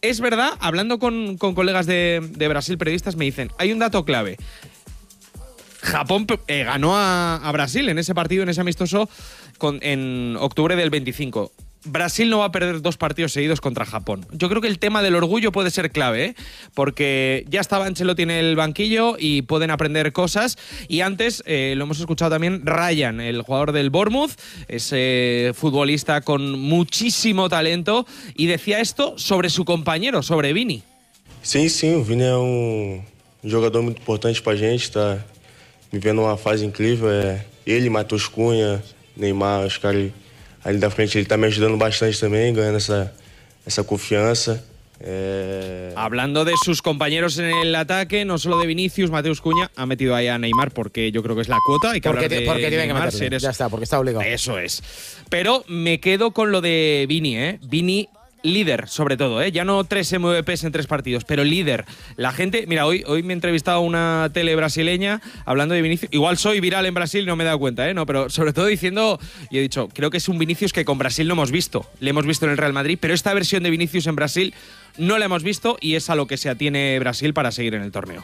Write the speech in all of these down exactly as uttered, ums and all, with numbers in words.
es verdad, hablando con, con colegas de, de Brasil, periodistas, me dicen, hay un dato clave. Japón eh, ganó a, a Brasil en ese partido, en ese amistoso, con, en octubre del veinticinco. Brasil no va a perder dos partidos seguidos contra Japón. Yo creo que el tema del orgullo puede ser clave, ¿eh? Porque ya estaba Ancelotti en el banquillo y pueden aprender cosas. Y antes, eh, lo hemos escuchado también, Ryan, el jugador del Bournemouth, ese futbolista con muchísimo talento, y decía esto sobre su compañero, sobre Vini. Sim, sim, o Vini é um jogador muito importante pra gente, tá vivendo uma fase incrível. É ele, Matheus Cunha, Neymar, os caras ali da frente, ele tá me ajudando bastante também, ganhando essa, essa confianza. Eh... Hablando de sus compañeros en el ataque, no solo de Vinicius, Mateus Cunha ha metido ahí a Neymar porque yo creo que es la cuota. Hay que porque hablar de porque tiene Neymar, que meterlo. eres... Ya está, porque está obligado. Eso es. Pero me quedo con lo de Vini, ¿eh? Vini líder, sobre todo, ¿eh? Ya no tres M V Pes en tres partidos, pero líder. La gente, mira, hoy, hoy me he entrevistado a una tele brasileña hablando de Vinicius. Igual soy viral en Brasil y no me he dado cuenta, ¿eh? No, pero sobre todo diciendo, y he dicho, creo que es un Vinicius que con Brasil no hemos visto. Le hemos visto en el Real Madrid, pero esta versión de Vinicius en Brasil no la hemos visto y es a lo que se atiene Brasil para seguir en el torneo.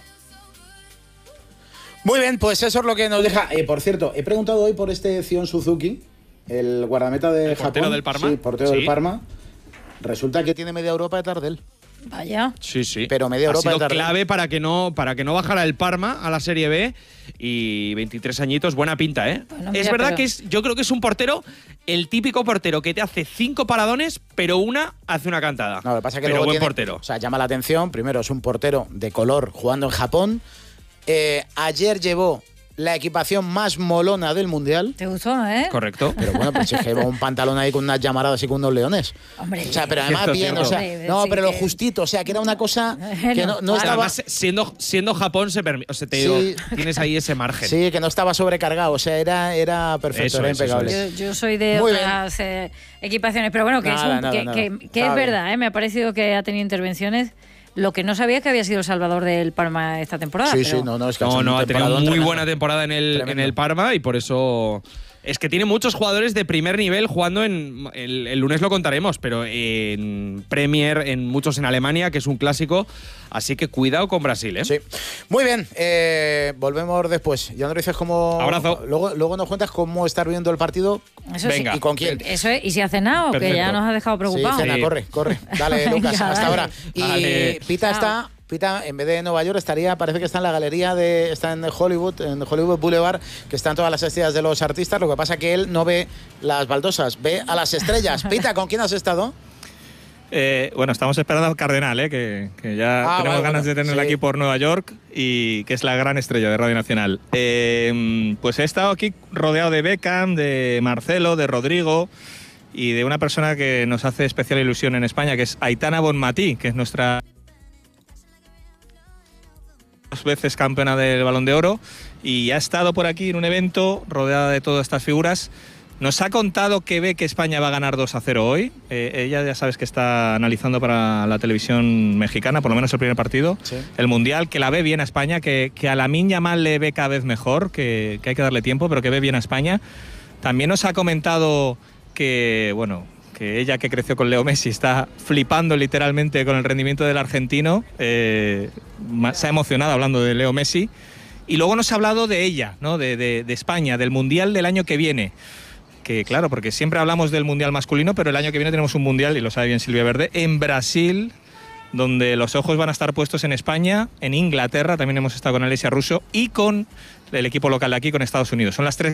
Muy bien, pues eso es lo que nos deja. Eh, por cierto, he preguntado hoy por este Zion Suzuki, el guardameta de ¿El Japón. portero del Parma? Sí, portero Sí. del Parma. Resulta que tiene media Europa de Tardel. Vaya. Sí, sí. Pero media Europa ha sido de Tardel. clave para que no para que no bajara el Parma a la Serie B y veintitrés añitos, buena pinta, ¿eh? Bueno, es mira, verdad pero... que es, yo creo que es un portero, el típico portero que te hace cinco paradones, pero una hace una cantada. No, lo que pasa es que pero luego buen tiene- portero. O sea, llama la atención. Primero, es un portero de color jugando en Japón. Eh, ayer llevó la equipación más molona del Mundial. ¿Te gustó, eh? Correcto. Pero bueno, pues es que lleva un pantalón ahí con unas llamaradas y con unos leones. Hombre. O sea, pero además Cierto, bien, cierto. o sea, Hombre, no, sí pero lo que- justito, o sea, que era una cosa que no, no Bueno, estaba... Además, siendo, siendo Japón, se permi- o sea, te Sí. digo, tienes ahí ese margen. Sí, que no estaba sobrecargado, o sea, era, era perfecto, Eso era es, eso impecable. Yo, yo soy de Muy otras eh, equipaciones, pero bueno, que Nada, es, un- nada, que, nada. que- que Está es bien. verdad, ¿eh? Me ha parecido que ha tenido intervenciones. Lo que no sabía es que había sido el salvador del Parma esta temporada. Sí, pero- sí, no, no, es que ha No, sido no, un ha tenido temporadón muy tremendo. buena temporada en el, en Tremendo. el Parma y por eso... Es que tiene muchos jugadores de primer nivel jugando en... El, el lunes lo contaremos, pero en Premier, en muchos en Alemania, que es un clásico. Así que cuidado con Brasil, ¿eh? Sí. Muy bien, eh, volvemos después. Ya nos dices cómo... Abrazo. Luego, luego nos cuentas cómo estar viendo el partido Eso Venga. y con quién. Sí, eso es. Y si ha cenado, que Perfecto. ya nos ha dejado preocupados. Sí, cena, Sí. corre, corre. Dale, Lucas, Venga, hasta dale. ahora. Y Vale. Pita Chao. está... Pita, en vez de en Nueva York, estaría, parece que está en la galería de. Está en Hollywood, en Hollywood Boulevard, que están todas las estrellas de los artistas. Lo que pasa que él no ve las baldosas, ve a las estrellas. Pita, ¿con quién has estado? Eh, bueno, estamos esperando al Cardenal, ¿eh? que, que ya Ah, tenemos vale, ganas bueno, de tenerlo sí. aquí por Nueva York y que es la gran estrella de Radio Nacional. Eh, pues he estado aquí rodeado de Beckham, de Marcelo, de Rodrigo y de una persona que nos hace especial ilusión en España, que es Aitana Bonmatí, que es nuestra dos veces campeona del Balón de Oro y ha estado por aquí en un evento rodeada de todas estas figuras. Nos ha contado que ve que España va a ganar dos a cero hoy. Eh, ella ya sabes que está analizando para la televisión mexicana, por lo menos el primer partido, Sí. el Mundial, que la ve bien a España, que, que a Lamine Yamal le ve cada vez mejor, que, que hay que darle tiempo, pero que ve bien a España. También nos ha comentado que, bueno, que ella que creció con Leo Messi está flipando literalmente con el rendimiento del argentino. Eh, ma- se ha emocionado hablando de Leo Messi. Y luego nos ha hablado de ella, ¿no? de, de, de España, del Mundial del año que viene. Que claro, porque siempre hablamos del Mundial masculino, pero el año que viene tenemos un Mundial, y lo sabe bien Silvia Verde, en Brasil, donde los ojos van a estar puestos en España, en Inglaterra, también hemos estado con Alessia Russo, y con el equipo local de aquí, con Estados Unidos. Son las tres...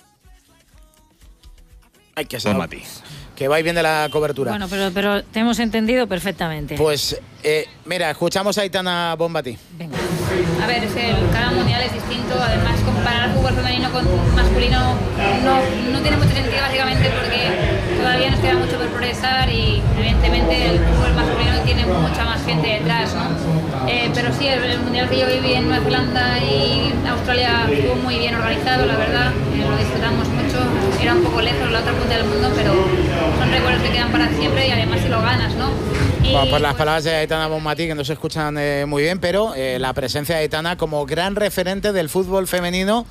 Ay, que Con Mati. Que vais bien de la cobertura. Bueno, pero, pero te hemos entendido perfectamente. Pues, eh, mira, escuchamos a Aitana Bonmatí. Venga. A ver, es que cada mundial es distinto, además comparar el fútbol femenino con masculino no, no tiene mucho sentido básicamente porque todavía nos queda mucho por progresar y evidentemente el fútbol masculino tiene mucha más gente detrás, ¿no? Eh, pero sí, el, el mundial que yo viví en Nueva Zelanda y Australia estuvo muy bien organizado, la verdad, eh, lo disfrutamos mucho, era un poco lejos la otra punta del mundo, pero son recuerdos que quedan para siempre y además si lo ganas, ¿no? Y, Bueno, pues las pues, palabras de Aitana Bonmatí, que no se escuchan eh, muy bien, pero eh, la presencia de Aitana como gran referente del fútbol femenino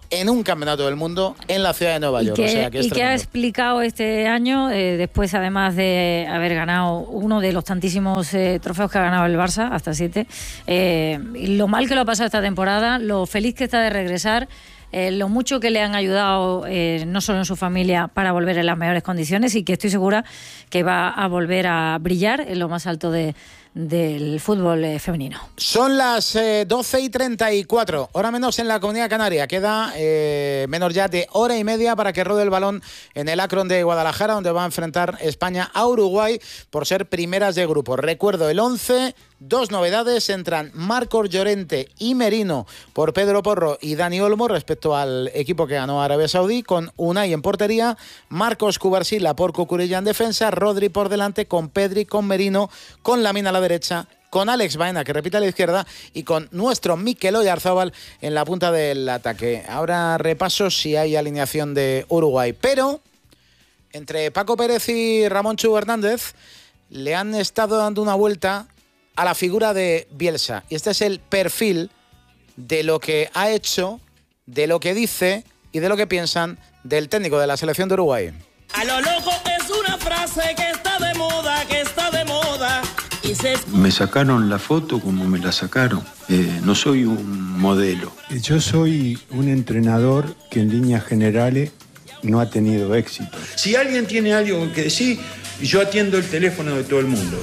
en un campeonato del mundo en la ciudad de Nueva York. Y que, o sea, que es y que ha explicado este año, eh, después además de haber ganado uno de los tantísimos eh, trofeos que ha ganado el Barça, hasta siete, eh, lo mal que lo ha pasado esta temporada, lo feliz que está de regresar, eh, lo mucho que le han ayudado, eh, no solo en su familia, para volver en las mejores condiciones, y que estoy segura que va a volver a brillar en lo más alto de del fútbol eh, femenino. Son las eh, doce y treinta y cuatro, hora menos en la Comunidad Canaria. Queda eh, menos ya de hora y media para que rode el balón en el Akron de Guadalajara, donde va a enfrentar España a Uruguay por ser primeras de grupo. Recuerdo el once, dos novedades: entran Marcos Llorente y Merino por Pedro Porro y Dani Olmo respecto al equipo que ganó Arabia Saudí, con Unai en portería, Marcos Cubarsila por Cucurella en defensa, Rodri por delante, con Pedri, con Merino, con Lamine a la derecha, con Alex Baena, que repite a la izquierda, y con nuestro Mikel Oyarzabal en la punta del ataque. Ahora repaso si hay alineación de Uruguay, pero entre Paco Pérez y Ramón Chu Hernández le han estado dando una vuelta a la figura de Bielsa, y este es el perfil de lo que ha hecho, de lo que dice y de lo que piensan del técnico de la selección de Uruguay. A lo loco es una frase que está de moda, que está de moda. Y se... Me sacaron la foto como me la sacaron. Eh, no soy un modelo. Yo soy un entrenador que en líneas generales no ha tenido éxito. Si alguien tiene algo que decir, yo atiendo el teléfono de todo el mundo.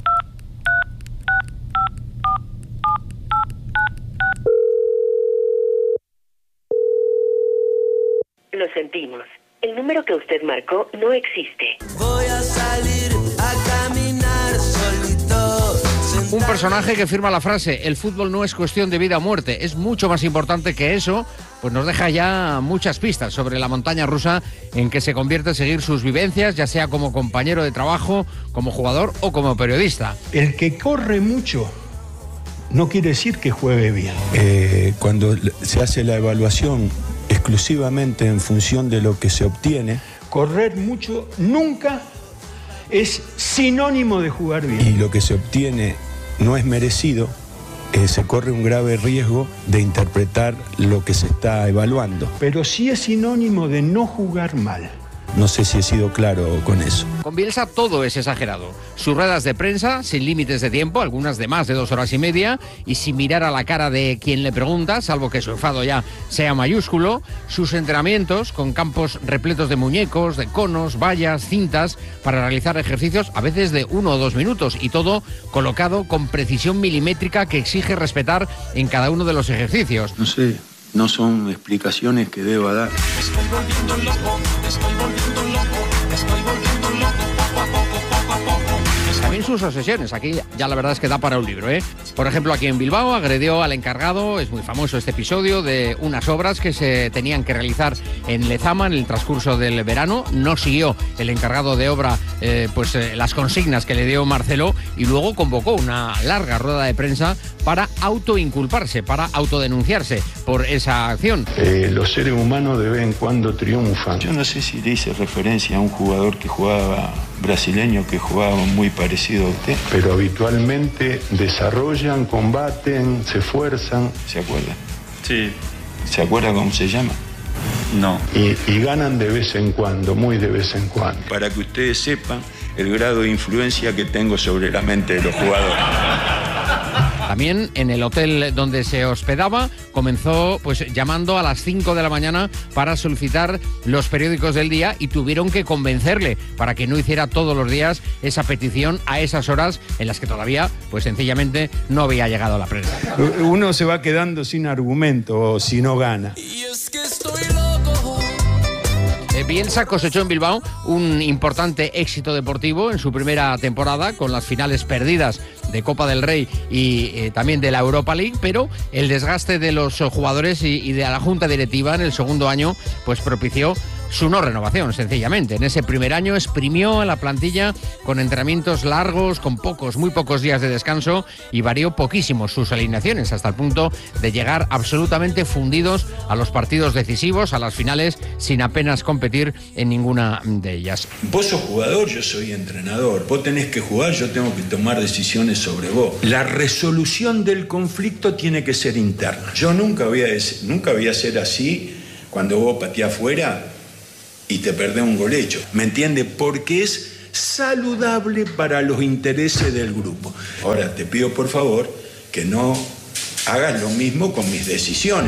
Lo sentimos. El número que usted marcó no existe. Voy a salir a caminar solito. Un personaje que firma la frase: el fútbol no es cuestión de vida o muerte, es mucho más importante que eso, pues nos deja ya muchas pistas sobre la montaña rusa en que se convierte seguir sus vivencias, ya sea como compañero de trabajo, como jugador o como periodista. El que corre mucho no quiere decir que juegue bien. Eh, cuando se hace la evaluación exclusivamente en función de lo que se obtiene, correr mucho nunca es sinónimo de jugar bien. Y lo que se obtiene no es merecido, eh, se corre un grave riesgo de interpretar lo que se está evaluando. Pero sí es sinónimo de no jugar mal. No sé si he sido claro con eso. Con Bielsa todo es exagerado. Sus ruedas de prensa, sin límites de tiempo, algunas de más de dos horas y media, y sin mirar a la cara de quien le pregunta, salvo que su enfado ya sea mayúsculo. Sus entrenamientos, con campos repletos de muñecos, de conos, vallas, cintas, para realizar ejercicios a veces de uno o dos minutos, y todo colocado con precisión milimétrica que exige respetar en cada uno de los ejercicios. No sé. No son explicaciones que deba dar. Estoy volviendo loco, estoy volviendo loco, estoy volviendo loco, poco a poco, poco a poco. También sus obsesiones, aquí ya la verdad es que da para un libro, ¿eh? Por ejemplo, aquí en Bilbao agredió al encargado, es muy famoso este episodio, de unas obras que se tenían que realizar en Lezama en el transcurso del verano. No siguió el encargado de obra eh, pues eh, las consignas que le dio Marcelo, y luego convocó una larga rueda de prensa para autoinculparse, para autodenunciarse por esa acción. Eh, los seres humanos de vez en cuando triunfan. Yo no sé si le hice referencia a un jugador que jugaba, brasileño, que jugaba muy parecido a usted. Pero habitualmente desarrollan, combaten, se esfuerzan. ¿Se acuerda? Sí. ¿Se acuerda cómo se llama? No. Y, y ganan de vez en cuando, muy de vez en cuando. Para que ustedes sepan el grado de influencia que tengo sobre la mente de los jugadores. También en el hotel donde se hospedaba comenzó pues llamando a las cinco de la mañana para solicitar los periódicos del día, y tuvieron que convencerle para que no hiciera todos los días esa petición a esas horas en las que todavía pues sencillamente no había llegado la prensa. Uno se va quedando sin argumento si no gana. Y es que estoy loco. Bielsa cosechó en Bilbao un importante éxito deportivo en su primera temporada, con las finales perdidas de Copa del Rey y eh, también de la Europa League, pero el desgaste de los jugadores y, y de la junta directiva en el segundo año pues propició su no renovación, sencillamente. En ese primer año exprimió a la plantilla con entrenamientos largos, con pocos, muy pocos días de descanso, y varió poquísimo sus alineaciones, hasta el punto de llegar absolutamente fundidos a los partidos decisivos, a las finales, sin apenas competir en ninguna de ellas. Vos sos jugador, yo soy entrenador. Vos tenés que jugar, yo tengo que tomar decisiones sobre vos. La resolución del conflicto tiene que ser interna. Yo nunca voy a, nunca voy a ser así cuando vos pateás afuera y te perdés un gol hecho. ¿Me entiendes? Porque es saludable para los intereses del grupo. Ahora te pido por favor que no hagas lo mismo con mis decisiones.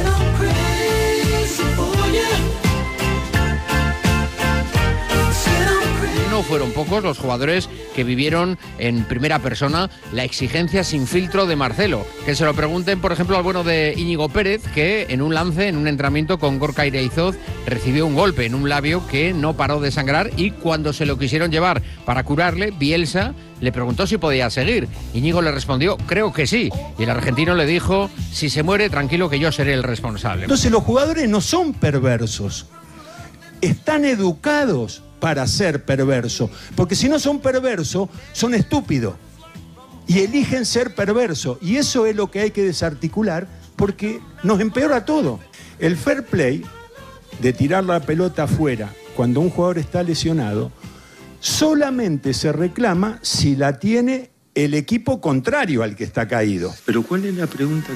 No fueron pocos los jugadores que vivieron en primera persona la exigencia sin filtro de Marcelo. Que se lo pregunten, por ejemplo, al bueno de Íñigo Pérez, que en un lance, en un entrenamiento con Gorka Iraizoz, recibió un golpe en un labio que no paró de sangrar, y cuando se lo quisieron llevar para curarle, Bielsa le preguntó si podía seguir. Íñigo le respondió, creo que sí. Y el argentino le dijo, si se muere, tranquilo que yo seré el responsable. Entonces los jugadores no son perversos. Están educados para ser perversos, porque si no son perversos, son estúpidos y eligen ser perversos, y eso es lo que hay que desarticular, porque nos empeora todo. El fair play de tirar la pelota afuera cuando un jugador está lesionado solamente se reclama si la tiene el equipo contrario al que está caído. Pero ¿cuál es la pregunta?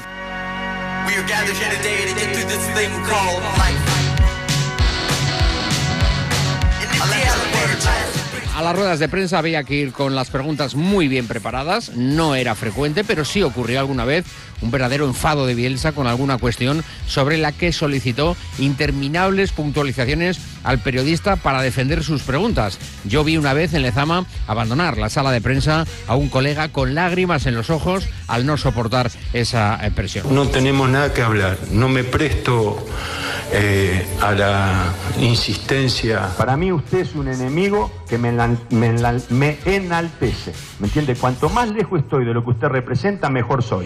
A las ruedas de prensa había que ir con las preguntas muy bien preparadas, no era frecuente, pero sí ocurrió alguna vez un verdadero enfado de Bielsa con alguna cuestión sobre la que solicitó interminables puntualizaciones al periodista para defender sus preguntas. Yo vi una vez en Lezama abandonar la sala de prensa a un colega con lágrimas en los ojos al no soportar esa presión. No tenemos nada que hablar, no me presto eh, a la insistencia. Para mí usted es un enemigo que me, me, me enaltece, ¿me entiende? Cuanto más lejos estoy de lo que usted representa, mejor soy.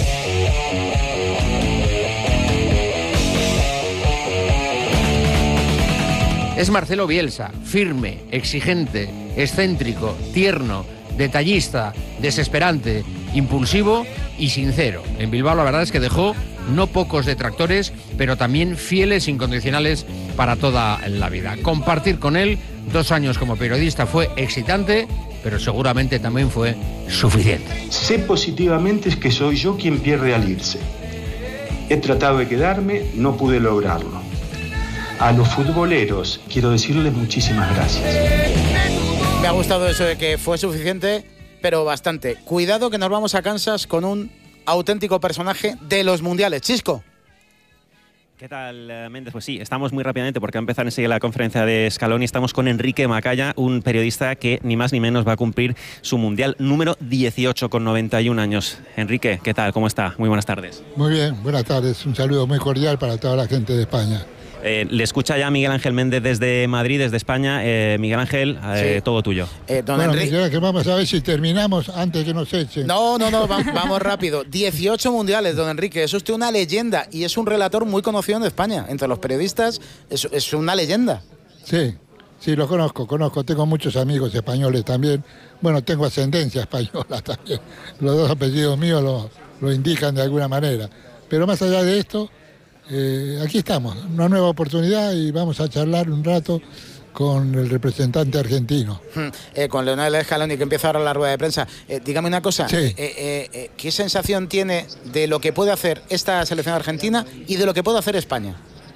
Es Marcelo Bielsa, firme, exigente, excéntrico, tierno, detallista, desesperante, impulsivo y sincero. En Bilbao la verdad es que dejó no pocos detractores, pero también fieles incondicionales para toda la vida. Compartir con él dos años como periodista fue excitante, pero seguramente también fue suficiente. Sé positivamente que soy yo quien pierde al irse. He tratado de quedarme, no pude lograrlo. A los futboleros quiero decirles muchísimas gracias. Me ha gustado eso de que fue suficiente, pero bastante. Cuidado que nos vamos a Kansas con un auténtico personaje de los mundiales. Chisco. ¿Qué tal, Méndez? Pues sí, estamos muy rápidamente porque va a empezar enseguida la conferencia de Scaloni. Estamos con Enrique Macaya, un periodista que ni más ni menos va a cumplir su mundial número dieciocho con noventa y un años. Enrique, ¿qué tal? ¿Cómo está? Muy buenas tardes. Muy bien, buenas tardes. Un saludo muy cordial para toda la gente de España. Eh, le escucha ya Miguel Ángel Méndez desde Madrid, desde España. Eh, Miguel Ángel, eh, sí. Todo tuyo. Eh, don bueno, Enrique, Miguel, que vamos a ver si terminamos antes que nos echen. No, no, no, vamos, vamos rápido. dieciocho mundiales, don Enrique. Es usted una leyenda y es un relator muy conocido en España. Entre los periodistas es, es una leyenda. Sí, sí, lo conozco, conozco. Tengo muchos amigos españoles también. Bueno, tengo ascendencia española también. Los dos apellidos míos lo, lo indican de alguna manera. Pero más allá de esto, Eh, aquí estamos, una nueva oportunidad y vamos a charlar un rato con el representante argentino. Eh, con Leonel Scaloni, que empieza ahora la rueda de prensa. Eh, dígame una cosa, sí. eh, eh, eh, ¿qué sensación tiene de lo que puede hacer esta selección argentina y de lo que puede hacer España?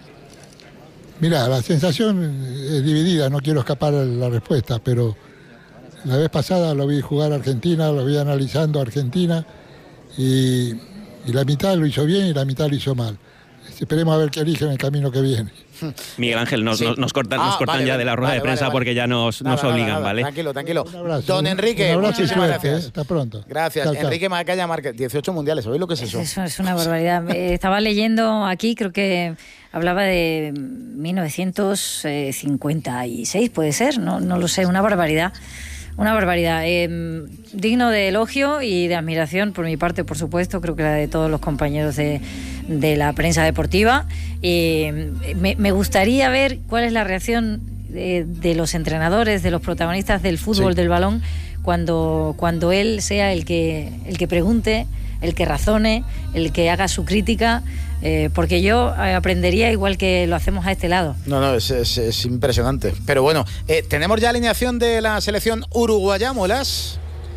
Mira, la sensación es dividida, no quiero escapar de la respuesta, pero la vez pasada lo vi jugar a Argentina, lo vi analizando a Argentina y, y la mitad lo hizo bien y la mitad lo hizo mal. Esperemos a ver qué eligen en el camino que viene. Miguel Ángel, nos, sí. nos, nos cortan, ah, nos cortan vale, ya de la rueda vale, de prensa vale, vale. porque ya nos, nada, nos obligan, nada, nada. ¿vale? Tranquilo, tranquilo. Un abrazo, Don Enrique, un abrazo muchísimas suerte, gracias. ¿eh? Hasta pronto. Gracias. Chao, chao. Enrique Macaya Márquez, dieciocho mundiales, ¿sabéis lo que es eso? Eso es una barbaridad. Estaba leyendo aquí, creo que hablaba de mil novecientos cincuenta y seis, puede ser, no, no lo sé, una barbaridad. Una barbaridad, eh, digno de elogio y de admiración por mi parte, por supuesto, creo que la de todos los compañeros de, de la prensa deportiva. Eh, me, me gustaría ver cuál es la reacción de, de los entrenadores, de los protagonistas del fútbol, sí. del balón, cuando, cuando él sea el que, el que pregunte, el que razone, el que haga su crítica. Eh, porque yo aprendería igual que lo hacemos a este lado. No, no, es, es, es impresionante. Pero bueno, eh, ¿tenemos ya alineación de la selección uruguaya, Muelas?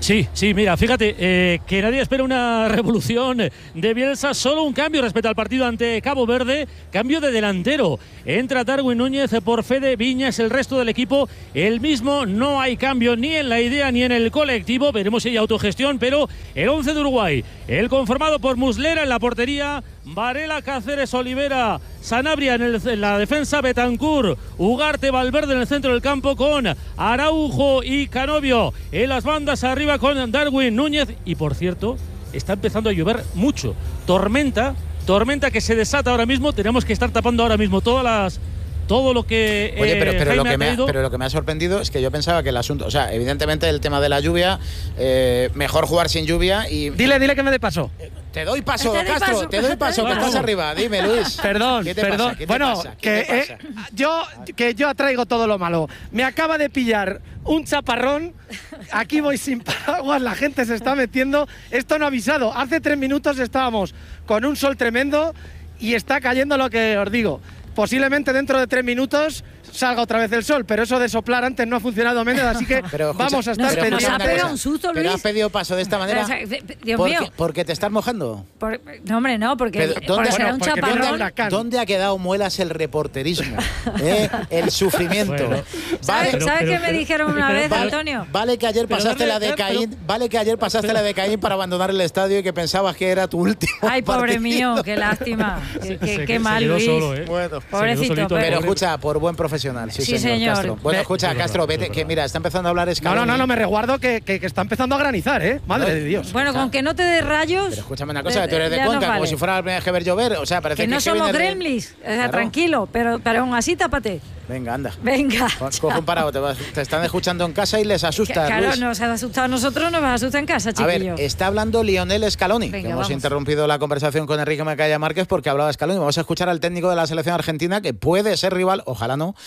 Sí, sí, mira, fíjate, eh, que nadie espera una revolución de Bielsa, solo un cambio respecto al partido ante Cabo Verde, cambio de delantero. Entra Darwin Núñez por Fede Viñas, el resto del equipo el mismo, no hay cambio ni en la idea ni en el colectivo, veremos si hay autogestión, pero el once de Uruguay, el conformado por Muslera en la portería, Varela, Cáceres, Olivera, Sanabria en, el, en la defensa, Betancur, Ugarte, Valverde en el centro del campo con Araujo y Canovio en las bandas, arriba con Darwin Núñez. Y por cierto, está empezando a llover mucho, tormenta, tormenta que se desata ahora mismo, tenemos que estar tapando ahora mismo todas las... todo lo que Oye, pero, pero, eh, lo que me ha, traído... pero lo que me ha sorprendido es que yo pensaba que el asunto, o sea, evidentemente el tema de la lluvia, eh, mejor jugar sin lluvia y... Dile, dile que me dé paso. Te doy paso, Te doy Castro, paso. te doy paso, que Bueno. estás arriba. Dime, Luis. Perdón, ¿Qué te perdón. pasa? ¿Qué te bueno, pasa? ¿Qué que te eh, yo, que yo atraigo todo lo malo. Me acaba de pillar un chaparrón. Aquí voy sin paraguas, la gente se está metiendo. Esto no ha avisado. Hace tres minutos estábamos con un sol tremendo y está cayendo lo que os digo. Posiblemente dentro de tres minutos salga otra vez el sol, pero eso de soplar antes no ha funcionado, Méndez, así que Pero, escucha, vamos a estar pero, pendientes. escucha una cosa, pero has pedido paso de esta manera. Pero, o sea, Dios porque, mío. porque te estás mojando. Por- no, hombre, no, porque, Pero, porque será bueno, un porque viene un chaparrón. huracán. ¿Dónde ha quedado muelas el reporterismo? ¿Eh? El sufrimiento. Bueno. Vale, ¿Sabes, ¿sabes qué me dijeron una vez, vale, Antonio? Vale que ayer Pero pasaste dale, la de pero- Caín, vale que ayer pasaste la de Caín para abandonar el estadio y que pensabas que era tu último. Ay, pobre partido. mío, qué lástima. Qué, qué- Se- qué se mal, quedó Luis. solo, ¿eh? Bueno, pobrecito. Pero escucha, por buen profesional, sí, Sí, señor, señor. Castro. Bueno, Ve- escucha, Castro, vete, que mira, está empezando a hablar No, Scaloni. no, no, no, me resguardo que, que, que está empezando a granizar, ¿eh? Madre de Dios. Bueno, con que no te dé rayos. Pero escúchame una cosa, que tú eres de ya nos Cuenca, como vale. si fuera la primera vez que ver llover. O sea, parece Que que no es que somos viene de- gremlins. O sea, Claro. tranquilo, pero, pero aún así tápate. Venga, anda. Venga. Co- Coge un parado, te, vas- te están escuchando en casa y les asusta, Claro, Luis. nos ha asustado a nosotros, nos asusta en casa, A ver, chiquillo. está hablando Lionel Scaloni. Venga, que hemos vamos. interrumpido la conversación con Enrique Macaya Márquez porque hablaba de Scaloni. Vamos a escuchar al técnico de la selección argentina, que puede ser rival, ojalá no,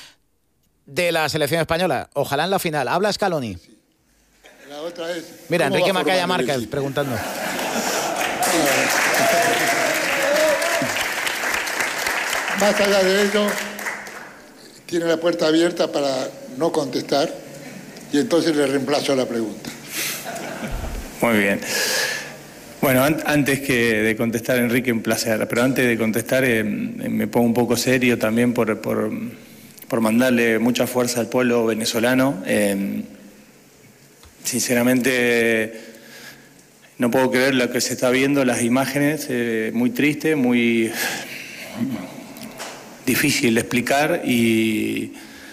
de la selección española. Ojalá en la final. Habla Scaloni. La otra es, Mira, ¿cómo Enrique va a Macaya formar el Márquez equipo? preguntando. Más allá de ello, tiene la puerta abierta para no contestar y entonces le reemplazo la pregunta. Muy bien. Bueno, an- antes que de contestar, Enrique, un placer. Pero antes de contestar, eh, me pongo un poco serio también por, por, por mandarle mucha fuerza al pueblo venezolano. Eh, sinceramente, no puedo creer lo que se está viendo, las imágenes, eh, muy triste, muy difícil de explicar y...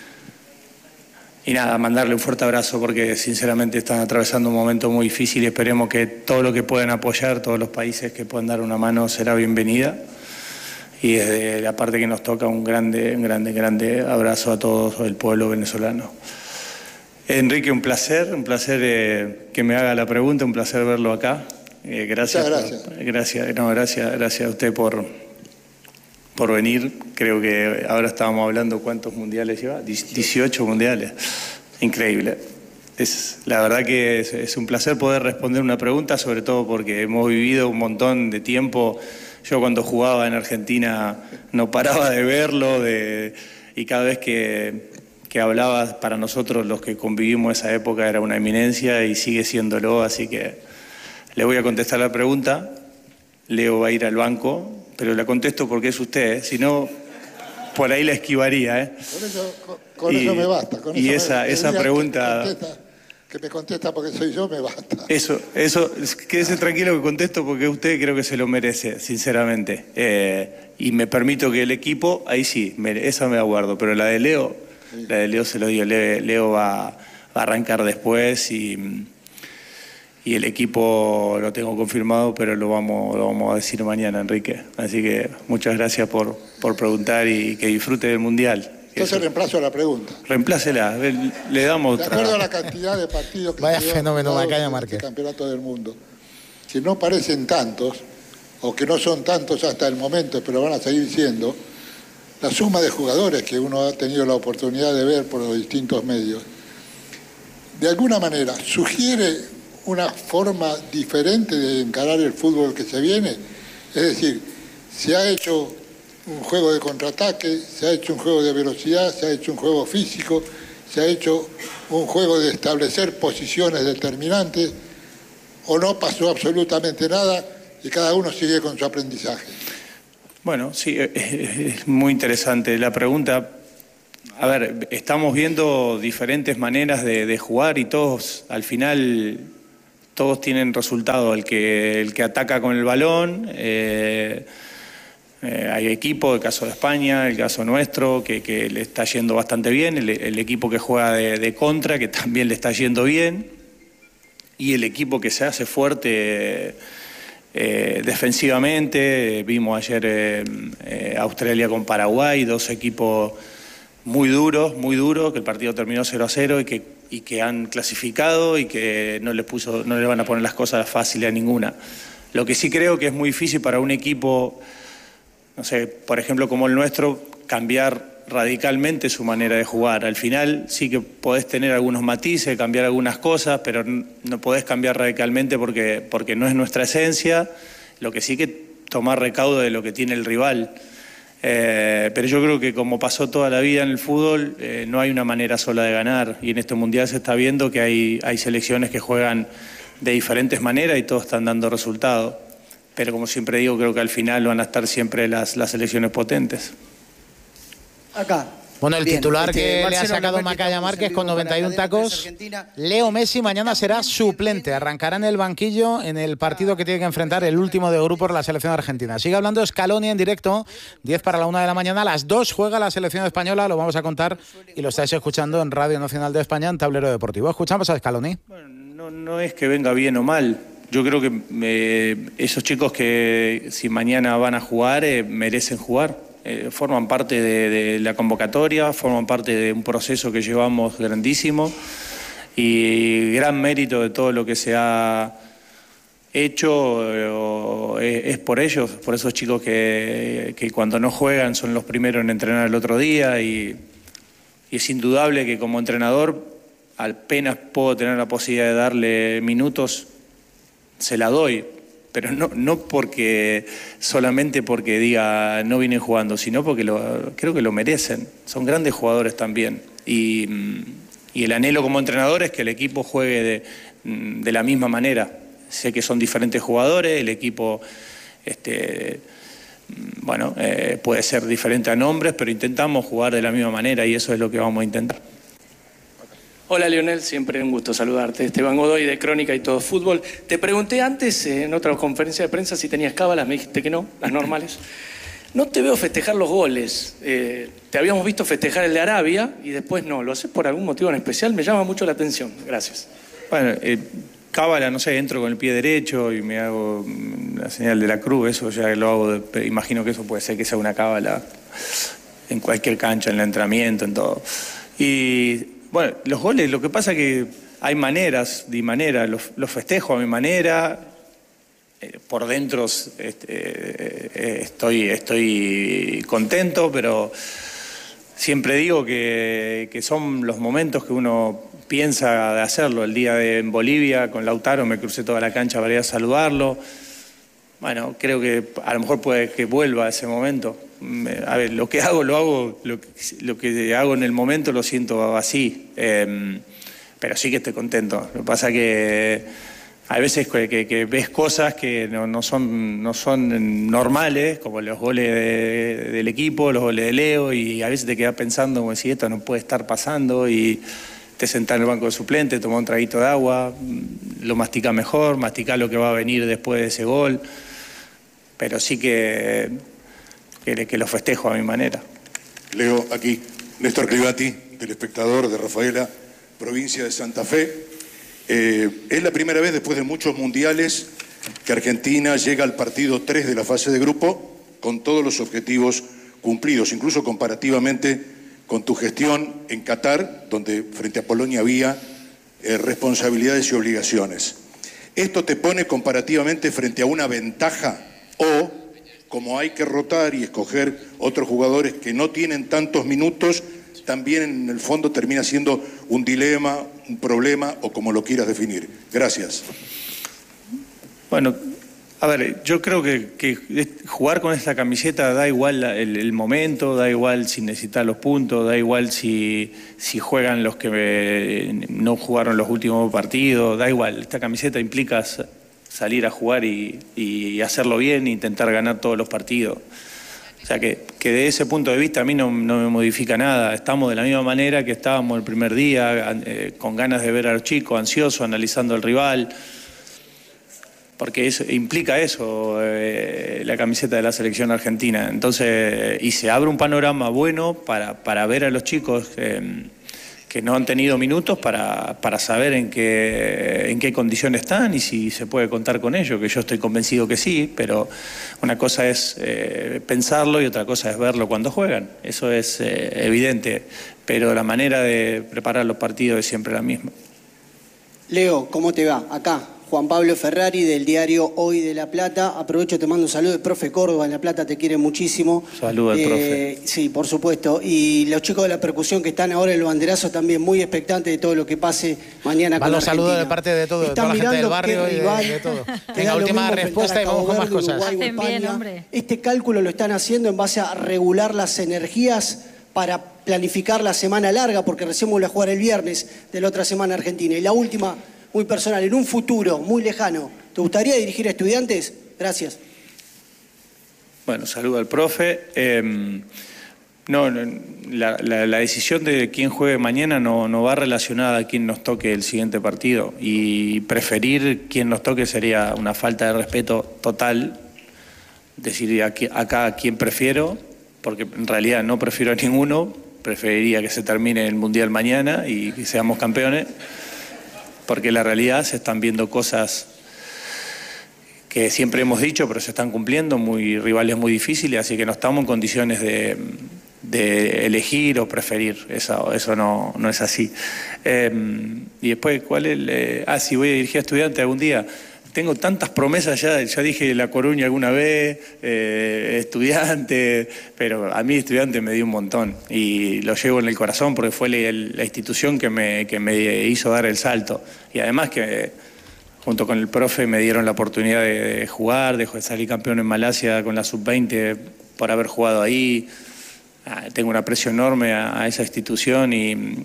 Y nada, mandarle un fuerte abrazo porque sinceramente están atravesando un momento muy difícil y esperemos que todo lo que puedan apoyar, todos los países que puedan dar una mano será bienvenida. Y desde la parte que nos toca un grande, un grande, grande abrazo a todo el pueblo venezolano. Enrique, un placer, un placer eh, que me haga la pregunta, un placer verlo acá. Eh, gracias. Muchas por- gracias, no, gracias, gracias a usted por, por venir. Creo que ahora estábamos hablando cuántos mundiales lleva, dieciocho mundiales. Increíble. Es, la verdad que es, es un placer poder responder una pregunta, sobre todo porque hemos vivido un montón de tiempo. Yo cuando jugaba en Argentina no paraba de verlo de, y cada vez que, que hablaba para nosotros los que convivimos esa época era una eminencia y sigue siéndolo, así que le voy a contestar la pregunta. Leo va a ir al banco, pero la contesto porque es usted, ¿eh? Si no, por ahí la esquivaría. ¿eh? Con eso, con, con Y- eso me basta. Con y eso esa- me- esa el día que pregunta- contesta- Que me contesta porque soy yo, me basta. Eso, eso, quédese tranquilo que contesto porque usted creo que se lo merece, sinceramente. Eh, y me permito que el equipo, ahí sí, me- esa me la guardo, pero la de Leo, la de Leo se lo digo, Le- Leo va, va a arrancar después y, y el equipo lo tengo confirmado, pero lo vamos, lo vamos a decir mañana, Enrique. Así que muchas gracias por, por preguntar y que disfrute del Mundial. Entonces reemplazo la pregunta. Reemplácela, le, le damos De otra. acuerdo a la cantidad de partidos que Vaya se llevan fenómeno, jugados Macaya en Márquez. este campeonato del mundo, que no parecen tantos, o que no son tantos hasta el momento, pero van a seguir siendo, la suma de jugadores que uno ha tenido la oportunidad de ver por los distintos medios, de alguna manera sugiere una forma diferente de encarar el fútbol que se viene. Es decir, se ha hecho un juego de contraataque, se ha hecho un juego de velocidad, se ha hecho un juego físico, se ha hecho un juego de establecer posiciones determinantes, o no pasó absolutamente nada y cada uno sigue con su aprendizaje? Bueno, sí, es muy interesante la pregunta. A ver, estamos viendo diferentes maneras de, de jugar y todos, al final, todos tienen resultado. El que, el que ataca con el balón, eh, eh, hay equipo, el caso de España, el caso nuestro, que, que le está yendo bastante bien, el, el equipo que juega de, de contra, que también le está yendo bien, y el equipo que se hace fuerte eh, defensivamente. Vimos ayer eh, eh, Australia con Paraguay, dos equipos muy duros, muy duros, que el partido terminó cero a cero y que, y que han clasificado y que no le, puso, no le van a poner las cosas fáciles a ninguna. Lo que sí creo que es muy difícil para un equipo, no sé, por ejemplo como el nuestro, cambiar radicalmente su manera de jugar. Al final sí que podés tener algunos matices, cambiar algunas cosas, pero no podés cambiar radicalmente porque, porque no es nuestra esencia. Lo que sí que tomar recaudo de lo que tiene el rival. Eh, pero yo creo que como pasó toda la vida en el fútbol, eh, no hay una manera sola de ganar, y en este mundial se está viendo que hay, hay selecciones que juegan de diferentes maneras y todos están dando resultados, pero como siempre digo, creo que al final van a estar siempre las, las selecciones potentes. Acá. Bueno, el Bien, titular este, que le ha Marcelo, sacado Nahuel, Macaya estamos en Márquez vivo con noventa y uno para Cadena tacos. Argentina. Leo Messi mañana será suplente. Arrancará en el banquillo en el partido que tiene que enfrentar el último de grupo por la selección argentina. Sigue hablando Scaloni en directo, diez para la una de la mañana. A las dos juega la selección española, lo vamos a contar y lo estáis escuchando en Radio Nacional de España, en Tablero Deportivo. Escuchamos a Scaloni. Bueno, no, no es que venga bien o mal. Yo creo que eh, esos chicos que si mañana van a jugar, eh, merecen jugar. Eh, forman parte de, de la convocatoria, forman parte de un proceso que llevamos grandísimo y gran mérito de todo lo que se ha hecho eh, es por ellos, por esos chicos que, que cuando no juegan son los primeros en entrenar el otro día, y, y es indudable que como entrenador apenas puedo tener la posibilidad de darle minutos, se la doy. Pero no, no porque solamente porque diga no vienen jugando, sino porque lo, creo que lo merecen. Son grandes jugadores también. Y, y el anhelo como entrenador es que el equipo juegue de, de la misma manera. Sé que son diferentes jugadores, el equipo este, bueno, eh, puede ser diferente a nombres, pero intentamos jugar de la misma manera y eso es lo que vamos a intentar. Hola Lionel, siempre un gusto saludarte. Esteban Godoy de Crónica y Todo Fútbol. Te pregunté antes eh, en otra conferencia de prensa si tenías cábalas, me dijiste que no, las normales. No te veo festejar los goles. Eh, te habíamos visto festejar el de Arabia y después no. ¿Lo haces por algún motivo en especial? Me llama mucho la atención. Gracias. Bueno, eh, cábala, no sé, entro con el pie derecho y me hago la señal de la cruz, eso ya lo hago, de, imagino que eso puede ser que sea una cábala en cualquier cancha, en el entrenamiento, en todo. Y bueno, los goles, lo que pasa es que hay maneras y maneras, los, los festejo a mi manera, eh, por dentro este, eh, estoy, estoy contento, pero siempre digo que, que son los momentos que uno piensa de hacerlo. El día de en Bolivia con Lautaro me crucé toda la cancha para ir a saludarlo. Bueno, creo que a lo mejor puede que vuelva a ese momento. A ver, lo que hago, lo hago, lo que, lo que hago en el momento lo siento así, eh, pero sí que estoy contento. Lo que pasa es que hay veces que, que, que ves cosas que no, no, son, no son normales, como los goles de, del equipo, los goles de Leo, y a veces te quedas pensando como si esto no puede estar pasando, y te sentás en el banco de suplente, tomás un traguito de agua, lo masticás mejor, masticás lo que va a venir después de ese gol, pero sí que... Que, que lo festejo a mi manera. Leo, aquí, Néstor Clivati, telespectador de Rafaela, provincia de Santa Fe. Eh, es la primera vez después de muchos mundiales que Argentina llega al partido tres de la fase de grupo con todos los objetivos cumplidos, incluso comparativamente con tu gestión en Qatar, donde frente a Polonia había eh, responsabilidades y obligaciones. ¿Esto te pone comparativamente frente a una ventaja o, como hay que rotar y escoger otros jugadores que no tienen tantos minutos, también en el fondo termina siendo un dilema, un problema o como lo quieras definir? Gracias. Bueno, A ver, yo creo que, que jugar con esta camiseta da igual el, el momento, da igual si necesitas los puntos, da igual si, si juegan los que eh, no jugaron los últimos partidos, da igual. Esta camiseta implica salir a jugar y, y hacerlo bien e intentar ganar todos los partidos. O sea que, que de ese punto de vista a mí no, no me modifica nada. Estamos de la misma manera que estábamos el primer día, eh, con ganas de ver a los chicos, ansiosos, analizando al rival. Porque eso, implica eso, eh, la camiseta de la selección argentina. Entonces, y se abre un panorama bueno para, para ver a los chicos eh, que no han tenido minutos para, para saber en qué, en qué condición están y si se puede contar con ellos, que yo estoy convencido que sí, pero una cosa es eh, pensarlo y otra cosa es verlo cuando juegan. Eso es eh, evidente, pero la manera de preparar los partidos es siempre la misma. Leo, ¿cómo te va? Acá. Juan Pablo Ferrari del diario Hoy de La Plata. Aprovecho, te mando un saludo. El profe Córdoba en La Plata te quiere muchísimo. Saludos al eh, profe. Sí, por supuesto. Y los chicos de la percusión que están ahora en el banderazo también muy expectantes de todo lo que pase mañana con Los Argentina. saludos de parte de todo, de toda la gente del barrio y de, de todo. Venga, última respuesta y vamos con más cosas. Hacen bien, hombre. Este cálculo lo están haciendo en base a regular las energías para planificar la semana larga, porque recién vuelve a jugar el viernes de la otra semana Argentina. Y la última, muy personal, en un futuro muy lejano, ¿te gustaría dirigir a Estudiantes? Gracias. Bueno, saludo al profe. Eh, no, no la, la, la decisión de quién juegue mañana no, no va relacionada a quién nos toque el siguiente partido. Y preferir quién nos toque sería una falta de respeto total. Decir aquí, acá a quién prefiero, porque en realidad no prefiero a ninguno. Preferiría que se termine el Mundial mañana y que seamos campeones. Porque la realidad se están viendo cosas que siempre hemos dicho, pero se están cumpliendo, muy rivales muy difíciles, así que no estamos en condiciones de, de elegir o preferir. Eso, eso no, no es así. Eh, y después, ¿cuál es el, eh, ah, si voy a dirigir a Estudiantes algún día. Tengo tantas promesas ya, ya dije La Coruña alguna vez, eh, Estudiante, pero a mí Estudiante me dio un montón y lo llevo en el corazón porque fue la, la institución que me, que me hizo dar el salto. Y además que junto con el profe me dieron la oportunidad de, de jugar, de salir campeón en Malasia con la sub veinte por haber jugado ahí. Ah, tengo un aprecio enorme a, a esa institución y,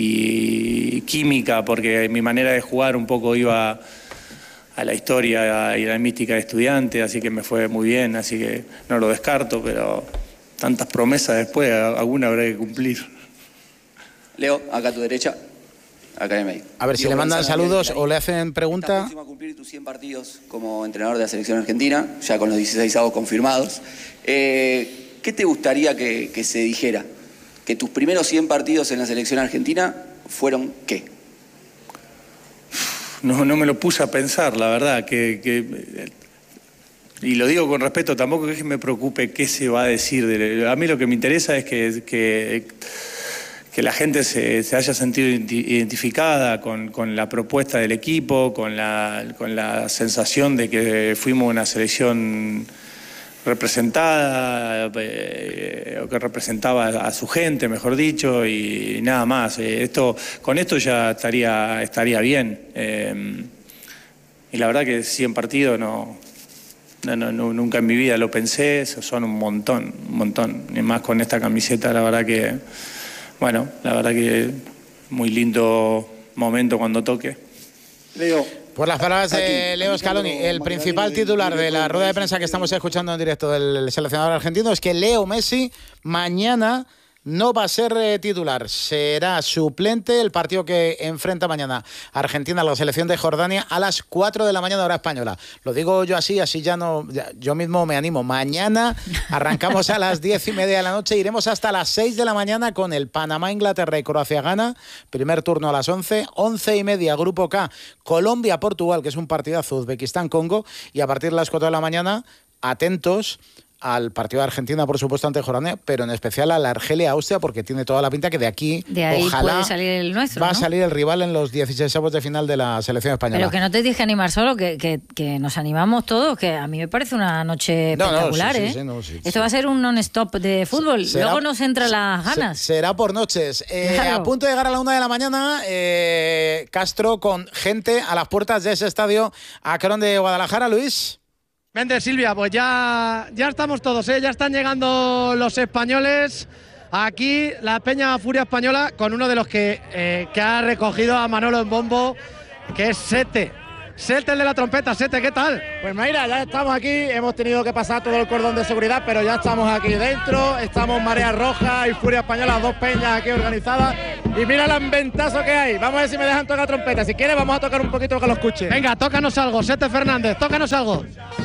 y química, porque mi manera de jugar un poco iba a la historia y a la mística de Estudiante, así que me fue muy bien, así que no lo descarto, pero tantas promesas después, alguna habrá que cumplir. Leo, acá a tu derecha, acá en el medio. A ver, si le mandan saludos o le hacen pregunta. Estás próximo a cumplir tus cien partidos como entrenador de la selección argentina, ya con los dieciséis avos confirmados. Eh, ¿Qué te gustaría que, que se dijera? Que tus primeros cien partidos en la selección argentina fueron ¿qué? No, no me lo puse a pensar, la verdad, que, que y lo digo con respeto, tampoco es que me preocupe qué se va a decir. De, a mí lo que me interesa es que, que, que la gente se, se haya sentido identificada con, con la propuesta del equipo, con la, con la sensación de que fuimos una selección representada, eh, o que representaba a su gente, mejor dicho, y nada más. Eh, esto, con esto ya estaría, estaría bien. Eh, y la verdad que cien partidos no, no, no, nunca en mi vida lo pensé, son un montón, un montón. Y más con esta camiseta, la verdad que, bueno, la verdad que muy lindo momento cuando toque. Leo. Por las palabras de Leo Scaloni, el principal titular de la rueda de prensa que estamos escuchando en directo del seleccionador argentino es que Leo Messi mañana no va a ser eh, titular, será suplente el partido que enfrenta mañana Argentina a la selección de Jordania a las cuatro de la mañana hora española. Lo digo yo así, así ya no, ya, yo mismo me animo. Mañana arrancamos a las diez y media de la noche, iremos hasta las seis de la mañana con el Panamá, Inglaterra y Croacia-Ghana, primer turno a las once, once y media, Grupo K, Colombia-Portugal, que es un partidazo, Uzbekistán-Congo, y a partir de las cuatro de la mañana, atentos al partido de Argentina, por supuesto, ante Jordania, pero en especial a la Argelia-Austria, porque tiene toda la pinta que de aquí, de ahí ojalá, puede salir el nuestro, va ¿no? a salir el rival en los dieciséisavos de final de la selección española. Pero que no te tienes que animar solo, que, que, que nos animamos todos, que a mí me parece una noche no, espectacular, no, sí, ¿eh? sí, sí, no, sí, Esto sí. va a ser un non-stop de fútbol, Será, luego nos entran las ganas. Se, será por noches. Eh, Claro. A punto de llegar a la una de la mañana, eh, Castro con gente a las puertas de ese estadio Akron de Guadalajara, Luis. Méndez, Silvia, pues ya, ya estamos todos, ¿eh? Ya están llegando los españoles. Aquí la Peña Furia Española con uno de los que, eh, que ha recogido a Manolo en bombo, que es Sete. Sete, el de la trompeta. Sete, ¿qué tal? Pues mira, ya estamos aquí, hemos tenido que pasar todo el cordón de seguridad, pero ya estamos aquí dentro, estamos Marea Roja y Furia Española, dos peñas aquí organizadas, y mira el ambientazo que hay. Vamos a ver si me dejan tocar trompeta, si quieres vamos a tocar un poquito que lo escuche. Venga, tócanos algo, Sete Fernández, tócanos algo.